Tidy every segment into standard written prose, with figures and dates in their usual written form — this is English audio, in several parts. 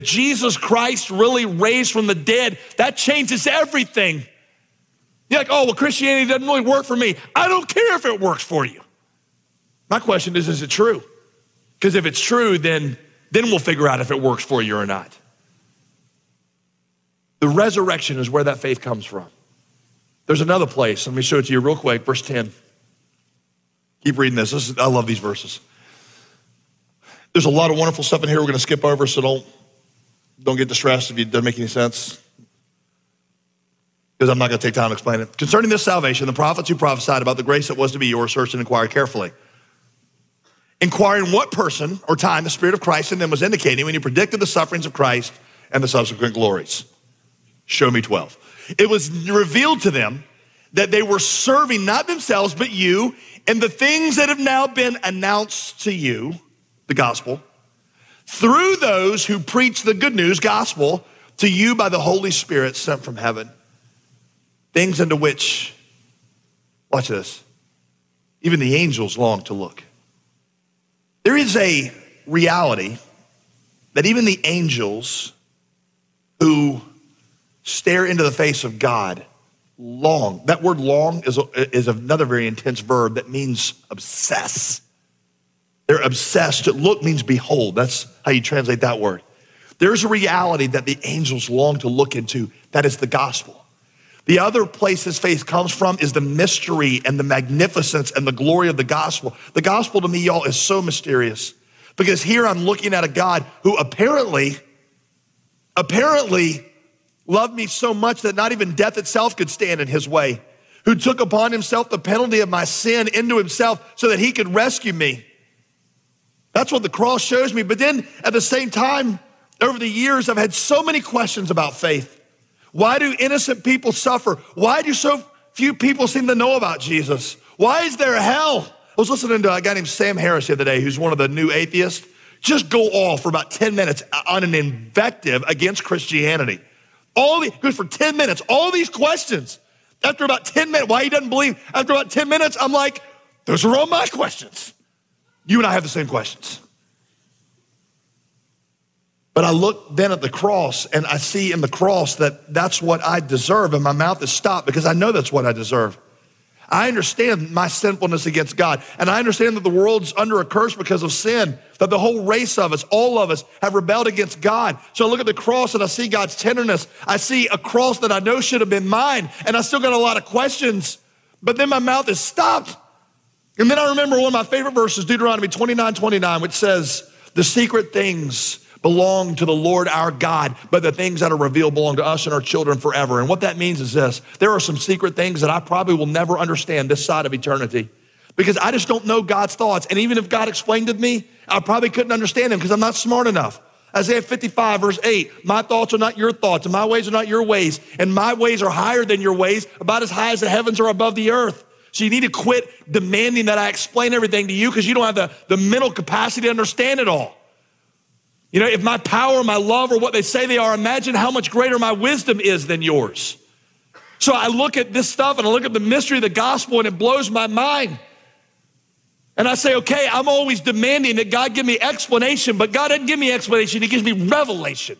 Jesus Christ really raised from the dead, that changes everything. You're like, oh, well, Christianity doesn't really work for me. I don't care if it works for you. My question is it true? Because if it's true, then we'll figure out if it works for you or not. The resurrection is where that faith comes from. There's another place. Let me show it to you real quick. Verse 10. Keep reading this. I love these verses. There's a lot of wonderful stuff in here we're going to skip over, so don't get distressed if it doesn't make any sense, because I'm not going to take time to explain it. Concerning this salvation, the prophets who prophesied about the grace that was to be yours searched and inquired carefully, inquiring what person or time the Spirit of Christ in them was indicating when he predicted the sufferings of Christ and the subsequent glories. Show me 12. It was revealed to them that they were serving not themselves but you, and the things that have now been announced to you, the gospel, through those who preach the good news gospel to you by the Holy Spirit sent from heaven. Things into which, watch this, even the angels long to look. There is a reality that even the angels who stare into the face of God long. That word long is another very intense verb that means obsess. They're obsessed. Look means behold. That's how you translate that word. There's a reality that the angels long to look into. That is the gospel. The other place this faith comes from is the mystery and the magnificence and the glory of the gospel. The gospel to me, y'all, is so mysterious, because here I'm looking at a God who apparently loved me so much that not even death itself could stand in his way, who took upon himself the penalty of my sin into himself so that he could rescue me. That's what the cross shows me. But then at the same time, over the years, I've had so many questions about faith. Why do innocent people suffer? Why do so few people seem to know about Jesus? Why is there a hell? I was listening to a guy named Sam Harris the other day, who's one of the new atheists, just go off for about 10 minutes on an invective against Christianity. Goes for 10 minutes, all these questions. After about 10 minutes, why he doesn't believe, after about 10 minutes, I'm like, those are all my questions. You and I have the same questions. But I look then at the cross, and I see in the cross that that's what I deserve, and my mouth is stopped because I know that's what I deserve. I understand my sinfulness against God, and I understand that the world's under a curse because of sin, that the whole race of us, all of us, have rebelled against God. So I look at the cross and I see God's tenderness. I see a cross that I know should have been mine, and I still got a lot of questions, but then my mouth is stopped. And then I remember one of my favorite verses, Deuteronomy 29:29, which says, the secret things belong to the Lord our God, but the things that are revealed belong to us and our children forever. And what that means is this: there are some secret things that I probably will never understand this side of eternity, because I just don't know God's thoughts. And even if God explained to me, I probably couldn't understand them because I'm not smart enough. Isaiah 55 verse 8, my thoughts are not your thoughts and my ways are not your ways. And my ways are higher than your ways, about as high as the heavens are above the earth. So you need to quit demanding that I explain everything to you, because you don't have the mental capacity to understand it all. You know, if my power, my love are what they say they are, imagine how much greater my wisdom is than yours. So I look at this stuff and I look at the mystery of the gospel, and it blows my mind. And I say, okay, I'm always demanding that God give me explanation, but God doesn't give me explanation, he gives me revelation.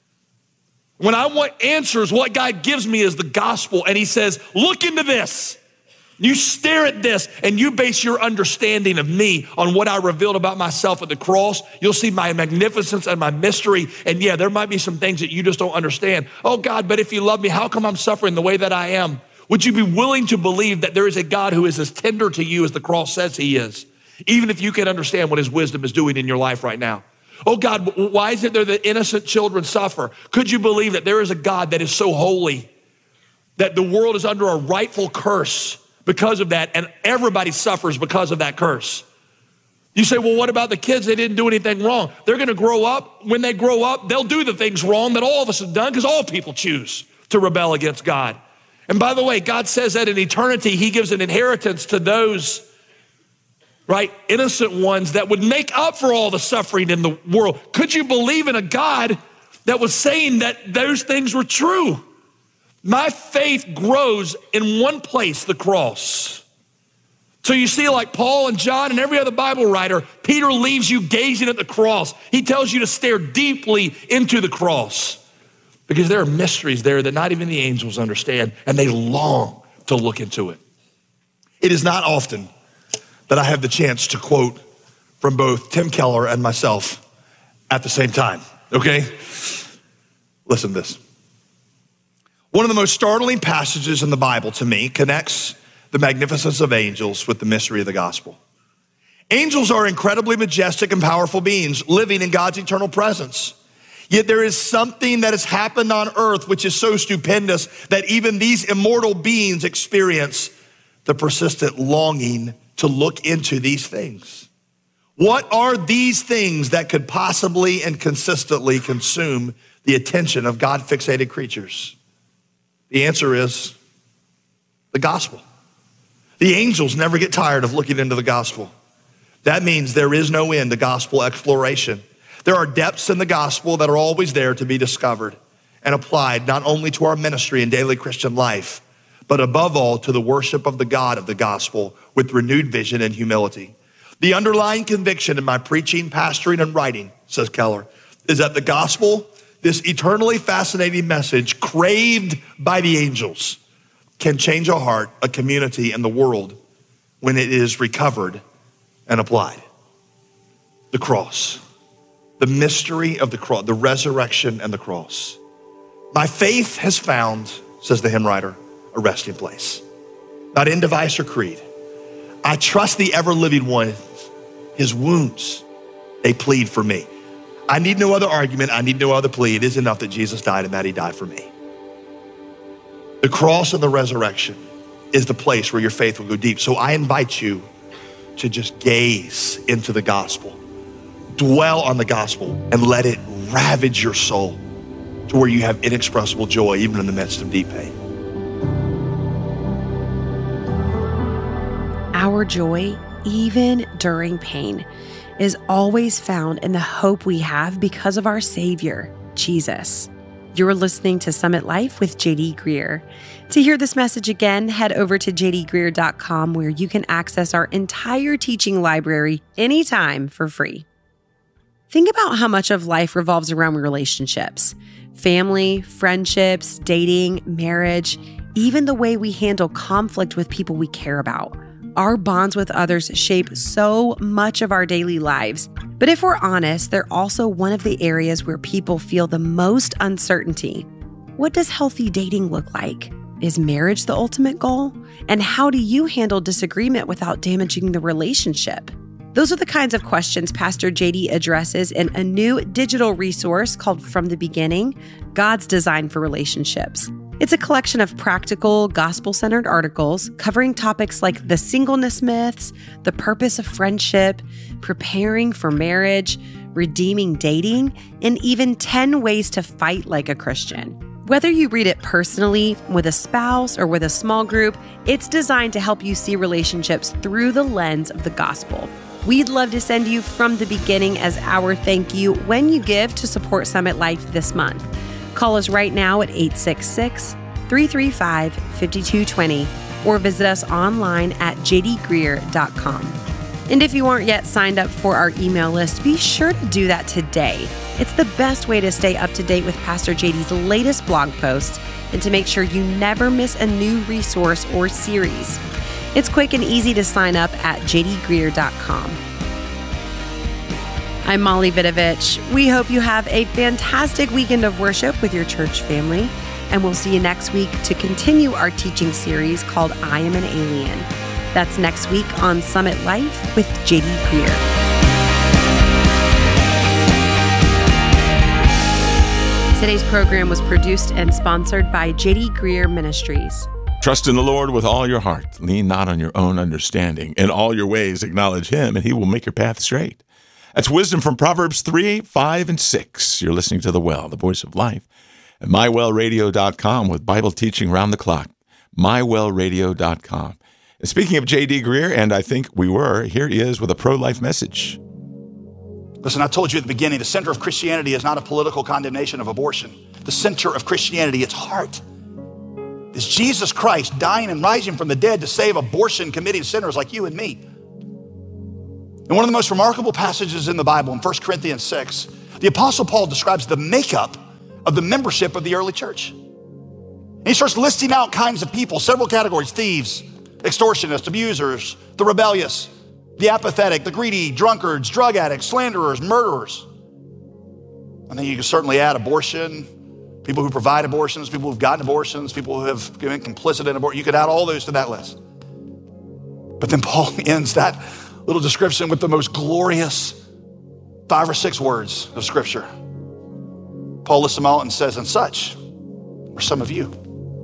When I want answers, what God gives me is the gospel, and he says, look into this. You stare at this and you base your understanding of me on what I revealed about myself at the cross. You'll see my magnificence and my mystery. And yeah, there might be some things that you just don't understand. Oh God, but if you love me, how come I'm suffering the way that I am? Would you be willing to believe that there is a God who is as tender to you as the cross says he is, even if you can understand what his wisdom is doing in your life right now? Oh God, why is it there that innocent children suffer? Could you believe that there is a God that is so holy that the world is under a rightful curse because of that, and everybody suffers because of that curse? You say, well, what about the kids? They didn't do anything wrong. They're going to grow up. When they grow up, they'll do the things wrong that all of us have done, because all people choose to rebel against God. And by the way, God says that in eternity, he gives an inheritance to those, right, innocent ones that would make up for all the suffering in the world. Could you believe in a God that was saying that those things were true? My faith grows in one place, the cross. So you see, like Paul and John and every other Bible writer, Peter leaves you gazing at the cross. He tells you to stare deeply into the cross because there are mysteries there that not even the angels understand, and they long to look into it. It is not often that I have the chance to quote from both Tim Keller and myself at the same time, okay? Listen to this. One of the most startling passages in the Bible to me connects the magnificence of angels with the mystery of the gospel. Angels are incredibly majestic and powerful beings living in God's eternal presence. Yet there is something that has happened on earth which is so stupendous that even these immortal beings experience the persistent longing to look into these things. What are these things that could possibly and consistently consume the attention of God-fixated creatures? The answer is the gospel. The angels never get tired of looking into the gospel. That means there is no end to gospel exploration. There are depths in the gospel that are always there to be discovered and applied not only to our ministry and daily Christian life, but above all to the worship of the God of the gospel with renewed vision and humility. The underlying conviction in my preaching, pastoring, and writing, says Keller, is that the gospel, this eternally fascinating message craved by the angels, can change a heart, a community, and the world when it is recovered and applied. The cross, the mystery of the cross, the resurrection and the cross. My faith has found, says the hymn writer, a resting place, not in device or creed. I trust the ever-living one. His wounds, they plead for me. I need no other argument. I need no other plea. It is enough that Jesus died and that he died for me. The cross and the resurrection is the place where your faith will go deep. So I invite you to just gaze into the gospel, dwell on the gospel, and let it ravage your soul to where you have inexpressible joy even in the midst of deep pain. Our joy, even during pain, is always found in the hope we have because of our Savior, Jesus. You're listening to Summit Life with J.D. Greear. To hear this message again, head over to jdgreear.com where you can access our entire teaching library anytime for free. Think about how much of life revolves around relationships. Family, friendships, dating, marriage, even the way we handle conflict with people we care about. Our bonds with others shape so much of our daily lives. But if we're honest, they're also one of the areas where people feel the most uncertainty. What does healthy dating look like? Is marriage the ultimate goal? And how do you handle disagreement without damaging the relationship? Those are the kinds of questions Pastor JD addresses in a new digital resource called From the Beginning, God's Design for Relationships. It's a collection of practical, gospel-centered articles covering topics like the singleness myths, the purpose of friendship, preparing for marriage, redeeming dating, and even 10 ways to fight like a Christian. Whether you read it personally, with a spouse, or with a small group, it's designed to help you see relationships through the lens of the gospel. We'd love to send you From the Beginning as our thank you when you give to support Summit Life this month. Call us right now at 866-335-5220 or visit us online at jdgreear.com. And if you aren't yet signed up for our email list, be sure to do that today. It's the best way to stay up to date with Pastor JD's latest blog posts and to make sure you never miss a new resource or series. It's quick and easy to sign up at jdgreear.com. I'm Molly Vidovich. We hope you have a fantastic weekend of worship with your church family, and we'll see you next week to continue our teaching series called I Am an Alien. That's next week on Summit Life with J.D. Greear. Today's program was produced and sponsored by J.D. Greear Ministries. Trust in the Lord with all your heart. Lean not on your own understanding. In all your ways acknowledge him, and he will make your path straight. That's wisdom from Proverbs 3, 5, and 6. You're listening to The Well, the voice of life, at mywellradio.com with Bible teaching round the clock. mywellradio.com. And speaking of J.D. Greear, and I think we were, here he is with a pro-life message. Listen, I told you at the beginning, the center of Christianity is not a political condemnation of abortion. The center of Christianity, its heart, is Jesus Christ dying and rising from the dead to save abortion-committing sinners like you and me. In one of the most remarkable passages in the Bible, in 1 Corinthians 6, the Apostle Paul describes the makeup of the membership of the early church. And he starts listing out kinds of people, several categories: thieves, extortionists, abusers, the rebellious, the apathetic, the greedy, drunkards, drug addicts, slanderers, murderers. And then you can certainly add abortion, people who provide abortions, people who've gotten abortions, people who have been complicit in abortion. You could add all those to that list. But then Paul ends that little description with the most glorious 5 or 6 words of Scripture. Paul lists them out and says, and such were some of you.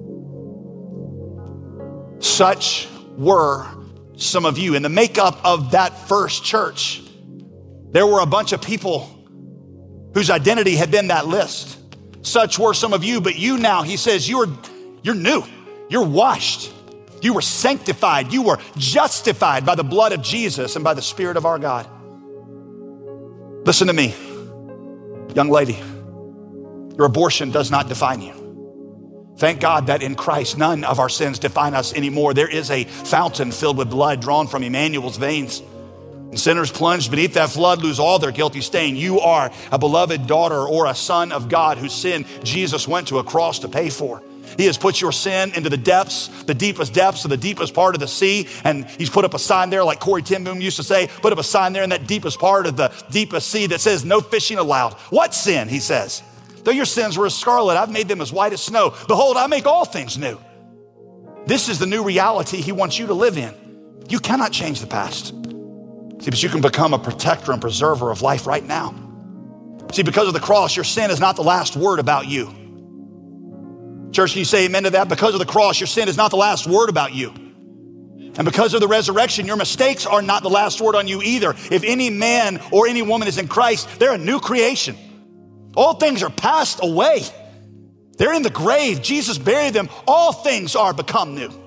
Such were some of you. In the makeup of that first church, there were a bunch of people whose identity had been that list. Such were some of you, but you now, he says, you're new, you're washed, you were sanctified, you were justified by the blood of Jesus and by the Spirit of our God. Listen to me, young lady, your abortion does not define you. Thank God that in Christ, none of our sins define us anymore. There is a fountain filled with blood drawn from Emmanuel's veins. And sinners plunged beneath that flood lose all their guilty stain. You are a beloved daughter or a son of God whose sin Jesus went to a cross to pay for. He has put your sin into the depths, the deepest depths of the deepest part of the sea. And he's put up a sign there, like Corey ten Boom used to say, put up a sign there in that deepest part of the deepest sea that says, no fishing allowed. What sin, he says? Though your sins were as scarlet, I've made them as white as snow. Behold, I make all things new. This is the new reality he wants you to live in. You cannot change the past. See, but you can become a protector and preserver of life right now. See, because of the cross, your sin is not the last word about you. Church, can you say amen to that? Because of the cross, your sin is not the last word about you. And because of the resurrection, your mistakes are not the last word on you either. If any man or any woman is in Christ, they're a new creation. All things are passed away. They're in the grave. Jesus buried them. All things are become new.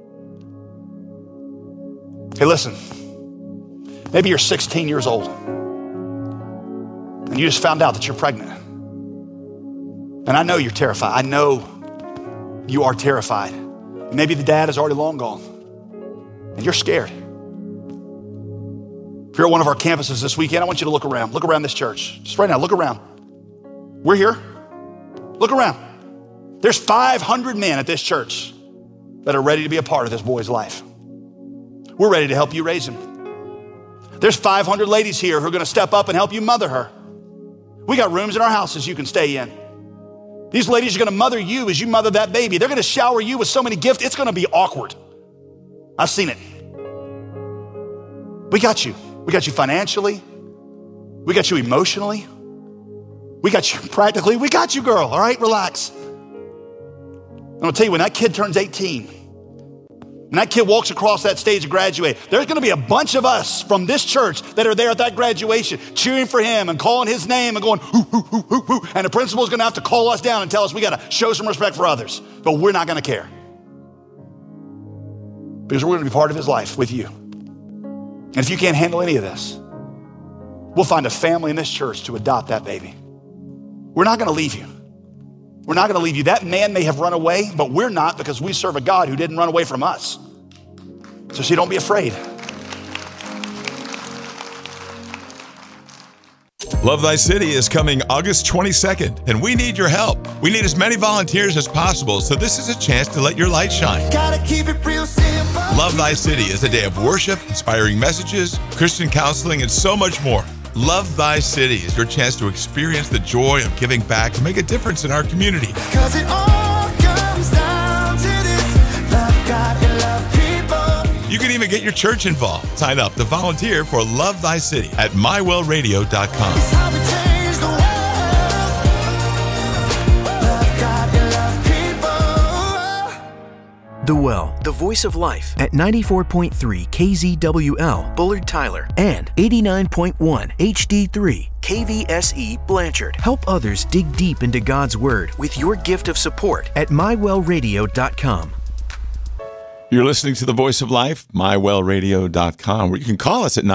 Hey, listen. Maybe you're 16 years old and you just found out that you're pregnant. And I know you're terrified. I know you are terrified. Maybe the dad is already long gone and you're scared. If you're at one of our campuses this weekend, I want you to look around. Look around this church. Just right now, look around. We're here. Look around. There's 500 men at this church that are ready to be a part of this boy's life. We're ready to help you raise him. There's 500 ladies here who are going to step up and help you mother her. We got rooms in our houses you can stay in. These ladies are going to mother you as you mother that baby. They're going to shower you with so many gifts, it's going to be awkward. I've seen it. We got you. We got you financially. We got you emotionally. We got you practically. We got you, girl. All right, relax. I'm going to tell you, when that kid turns 18, and that kid walks across that stage to graduate, there's going to be a bunch of us from this church that are there at that graduation cheering for him and calling his name and going, hoo, hoo, hoo, hoo, hoo. And the principal is going to have to call us down and tell us we got to show some respect for others. But we're not going to care. Because we're going to be part of his life with you. And if you can't handle any of this, we'll find a family in this church to adopt that baby. We're not going to leave you. We're not going to leave you. That man may have run away, but we're not, because we serve a God who didn't run away from us. So see, don't be afraid. Love Thy City is coming August 22nd, and we need your help. We need as many volunteers as possible, so this is a chance to let your light shine. Gotta keep it real simple. Love Thy City is a day of worship, inspiring messages, Christian counseling, and so much more. Love Thy City is your chance to experience the joy of giving back and make a difference in our community. 'Cause it all comes down to this. Love God and love people. You can even get your church involved. Sign up to volunteer for Love Thy City at mywellradio.com. It's how we change the world. Love God and love people. The Well, the voice of life at 94.3 KZWL, Bullard Tyler, and 89.1 HD3 KVSE Blanchard. Help others dig deep into God's Word with your gift of support at mywellradio.com. You're listening to The Voice of Life, mywellradio.com, where you can call us at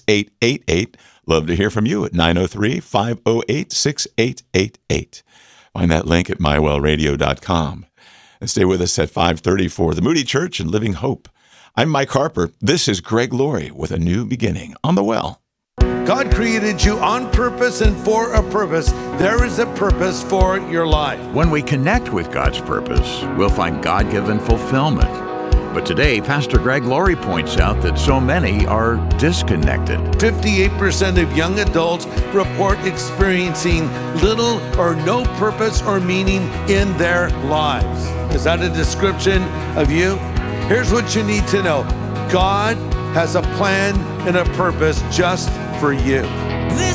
903-508-6888. Love to hear from you at 903-508-6888. Find that link at mywellradio.com. And stay with us at 5:30 for the Moody Church and Living Hope. I'm Mike Harper. This is Greg Laurie with A New Beginning on The Well. God created you on purpose and for a purpose. There is a purpose for your life. When we connect with God's purpose, we'll find God-given fulfillment. But today, Pastor Greg Laurie points out that so many are disconnected. 58% of young adults report experiencing little or no purpose or meaning in their lives. Is that a description of you? Here's what you need to know. God has a plan and a purpose just for you.